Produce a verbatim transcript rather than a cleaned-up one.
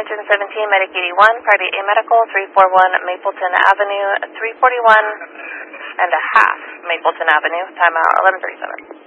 Engine seventeen, Medic eighty-one, Party A Medical, three forty-one Mapleton Avenue, three forty-one and a half Mapleton Avenue, timeout eleven thirty-seven.